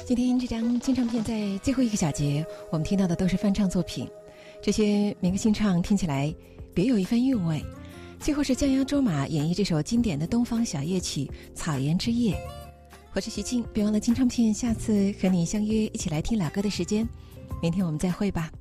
今天这张金唱片在最后一个小节，我们听到的都是翻唱作品，这些民歌新唱听起来别有一番韵味。最后是江洋卓玛演绎这首经典的东方小夜曲《草原之夜》。我是徐静，别忘了金唱片下次和你相约一起来听老歌的时间，明天我们再会吧。